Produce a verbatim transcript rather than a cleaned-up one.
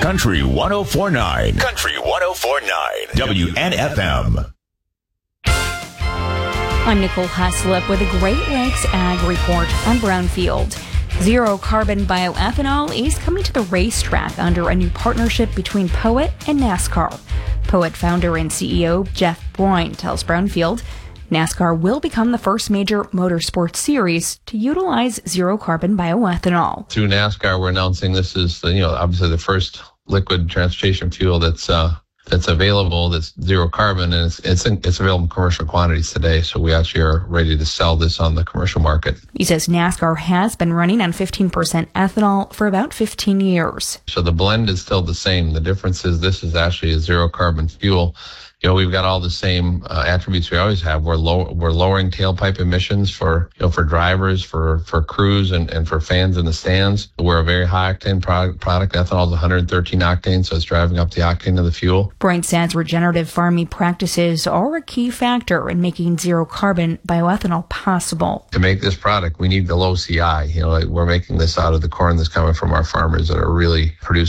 Country one oh four point nine. Country one oh four point nine. W N F M. I'm Nicole Haslip with a Great Lakes Ag Report on Brownfield. Zero carbon bioethanol is coming to the racetrack under a new partnership between Poet and NASCAR. Poet founder and C E O Jeff Boyne tells Brownfield NASCAR will become the first major motorsports series to utilize zero carbon bioethanol. Through NASCAR, we're announcing this is, you know, obviously the first liquid transportation fuel that's uh, that's available, that's zero carbon, and it's it's, in, it's available in commercial quantities today. So we actually are ready to sell this on the commercial market. He says NASCAR has been running on fifteen percent ethanol for about fifteen years. So the blend is still the same. The difference is this is actually a zero carbon fuel. You know, we've got all the same uh, attributes we always have. We're low, we're lowering tailpipe emissions for, you know, for drivers, for, for crews, and, and for fans in the stands. We're a very high octane product. product. Ethanol is one hundred thirteen octane, so it's driving up the octane of the fuel. Boyne says regenerative farming practices are a key factor in making zero carbon bioethanol possible. To make this product, we need the low C I. You know, like we're making this out of the corn that's coming from our farmers that are really producing